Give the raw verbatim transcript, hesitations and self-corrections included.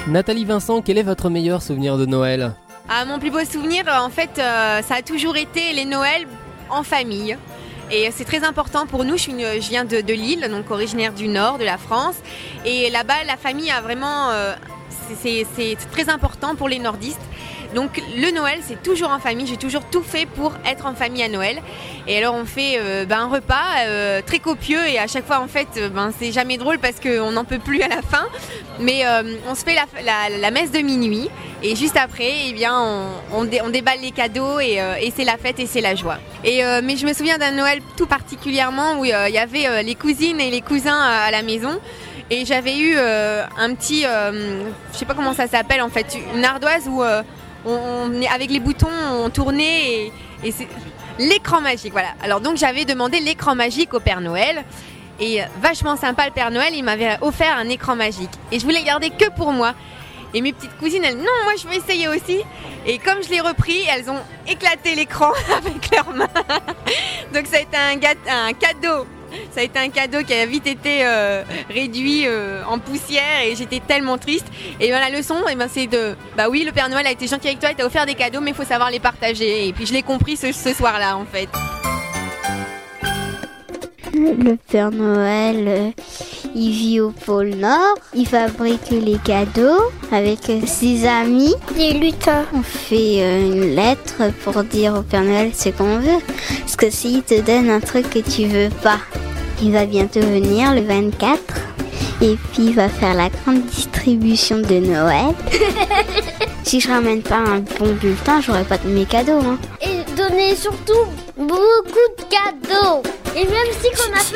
Nathalie Vincent, quel est votre meilleur souvenir de Noël ? Ah, mon plus beau souvenir, en fait, euh, ça a toujours été les Noëls en famille. Et c'est très important pour nous. Je, suis une, je viens de, de Lille, donc originaire du nord de la France. Et là-bas, la famille a vraiment... Euh, c'est, c'est, c'est très important pour les nordistes. Donc le Noël, c'est toujours en famille. J'ai toujours tout fait pour être en famille à Noël. Et alors on fait euh, ben, un repas euh, très copieux. Et à chaque fois, en fait, euh, ben, c'est jamais drôle parce qu'on n'en peut plus à la fin. Mais euh, on se fait la, la, la messe de minuit. Et juste après, eh bien, on, on, dé, on déballe les cadeaux et, euh, et c'est la fête et c'est la joie. Et, euh, mais je me souviens d'un Noël tout particulièrement où il euh, y avait euh, les cousines et les cousins à, à la maison. Et j'avais eu euh, un petit, euh, je sais pas comment ça s'appelle en fait, une ardoise où euh, on, on, avec les boutons on tournait et, et c'est l'écran magique, voilà. Alors donc j'avais demandé l'écran magique au Père Noël. Et vachement sympa, le Père Noël, il m'avait offert un écran magique. Et je voulais garder que pour moi. Et mes petites cousines, elles, non, moi je veux essayer aussi. Et comme je l'ai repris, elles ont éclaté l'écran avec leurs mains. Donc ça a été un, gâte, un cadeau. Ça a été un cadeau qui a vite été euh, réduit euh, en poussière et j'étais tellement triste. Et ben, la leçon, et ben, c'est de... Bah oui, le Père Noël a été gentil avec toi, il t'a offert des cadeaux, mais il faut savoir les partager. Et puis je l'ai compris ce, ce soir-là, en fait. Le Père Noël, euh, il vit au pôle Nord, il fabrique les cadeaux avec ses amis. Des lutins. On fait euh, une lettre pour dire au Père Noël ce qu'on veut. Parce que s'il te donne un truc que tu veux pas, il va bientôt venir le vingt-quatre. Et puis il va faire la grande distribution de Noël. Si je ramène pas un bon bulletin, j'aurai pas de mes cadeaux. Hein. Et donner surtout beaucoup de cadeaux. Et même si qu'on a fait